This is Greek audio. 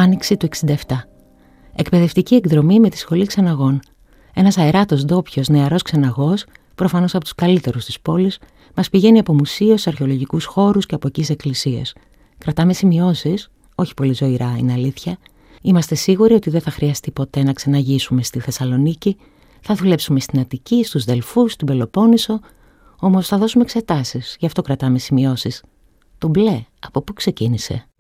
Άνοιξη του 67. Εκπαιδευτική εκδρομή με τη Σχολή Ξεναγών. Ένας αεράτος ντόπιος νεαρός ξεναγός, προφανώς από τους καλύτερους της πόλης, μας πηγαίνει από μουσείο σε αρχαιολογικούς χώρους και από εκεί σε εκκλησίες. Κρατάμε σημειώσεις, όχι πολύ ζωηρά είναι αλήθεια. Είμαστε σίγουροι ότι δεν θα χρειαστεί ποτέ να ξεναγήσουμε στη Θεσσαλονίκη, θα δουλέψουμε στην Αττική, στους Δελφούς, στην Πελοπόννησο, όμως θα δώσουμε εξετάσεις, γι' αυτό κρατάμε σημειώσεις. Το μπλε, από πού ξεκίνησε?